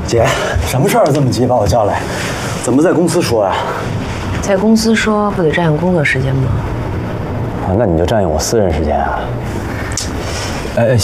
姐，什么事儿这么急把我叫来？怎么在公司说呀？ 在公司说不得占用工作时间吗？ 啊，那你就占用我私人时间啊？哎，